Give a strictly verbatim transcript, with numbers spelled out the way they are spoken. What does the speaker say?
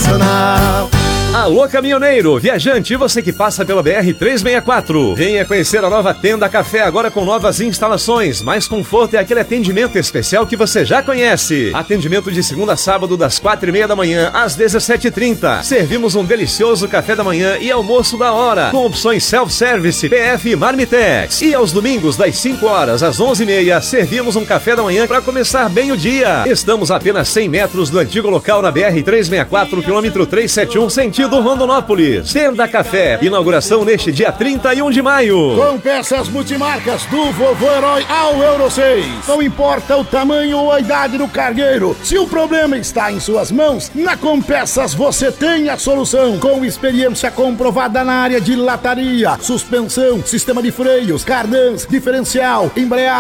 sensacional. Alô, caminhoneiro, viajante, você que passa pela B R trezentos e sessenta e quatro. Venha conhecer a nova Tenda Café, agora com novas instalações, mais conforto e aquele atendimento especial que você já conhece. Atendimento de segunda a sábado, das quatro e meia da manhã às dezessete e trinta. Servimos um delicioso café da manhã e almoço da hora, com opções self-service, P F e Marmitex. E aos domingos, das cinco horas às onze e meia, servimos um café da manhã para começar bem o dia. Estamos a apenas cem metros do antigo local na B R trezentos e sessenta e quatro, quilômetro trezentos e setenta e um, sentido do Rondonópolis. Tenda Café, inauguração neste dia trinta e um de maio. Com peças multimarcas do Vovô Herói ao Euro seis. Não importa o tamanho ou a idade do cargueiro, se o problema está em suas mãos, na Compeças você tem a solução. Com experiência comprovada na área de lataria, suspensão, sistema de freios, cardãs, diferencial, embreagem,